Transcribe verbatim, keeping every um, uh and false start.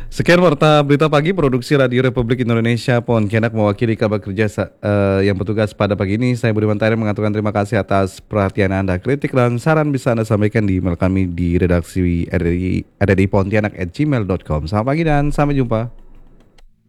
Sekian warta berita pagi produksi Radio Republik Indonesia Pontianak mewakili kabar kerja sa- eh, yang bertugas pada pagi ini. Saya Budiman Tahir mengaturkan terima kasih atas perhatian Anda. Kritik dan saran bisa Anda sampaikan di email kami di redaksi R R I, R R I Pontianak at gmail dot com. Selamat pagi dan sampai jumpa.